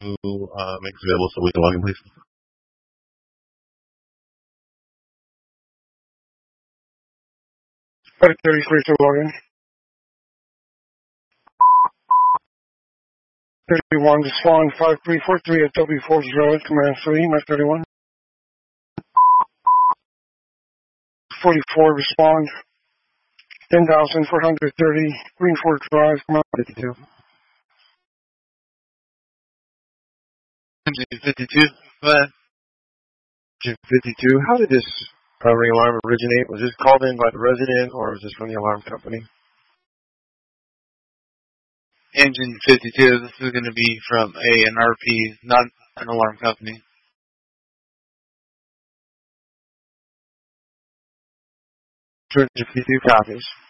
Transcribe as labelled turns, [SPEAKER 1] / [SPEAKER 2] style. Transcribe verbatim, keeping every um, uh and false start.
[SPEAKER 1] uh, make this available so we can log in, please?
[SPEAKER 2] five thirty-three to log in. thirty-one to Swan, five three four three at W four zero, Command three, Mark thirty-one. forty-four, respond. ten thousand four hundred thirty, Green Fork Drive, Command fifty-two.
[SPEAKER 3] Engine fifty-two, go ahead.
[SPEAKER 4] Engine fifty-two, how did this uh, ring alarm originate? Was this called in by the resident or was this from the alarm company?
[SPEAKER 3] Engine fifty-two, this is going to be from a an R P, not an alarm company.
[SPEAKER 4] Engine fifty-two copies.